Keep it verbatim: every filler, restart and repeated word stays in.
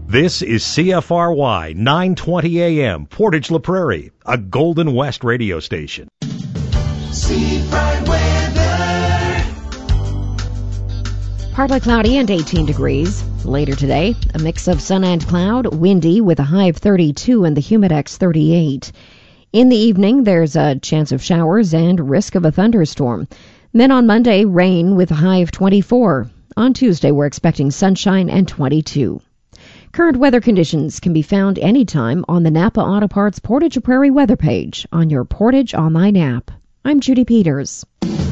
This is C F R Y nine twenty A M, Portage La Prairie, a Golden West radio station. Seafront weather. Partly cloudy and eighteen degrees. Later today, a mix of sun and cloud, windy with a high of thirty-two and the humidex thirty-eight. In the evening, there's a chance of showers and risk of a thunderstorm. Then on Monday, rain with a high of twenty-four. On Tuesday, we're expecting sunshine and twenty-two. Current weather conditions can be found anytime on the Napa Auto Parts Portage La Prairie weather page on your Portage Online app. I'm Judy Peters.